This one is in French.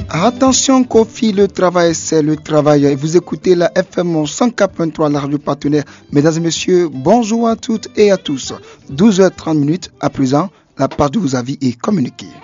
Attention Kofi, le travail c'est le travail. Vous écoutez la FM 104.3, la radio partenaire. Mesdames et messieurs, bonjour à toutes et à tous. 12h30 à présent, la part de vos avis est communiquée.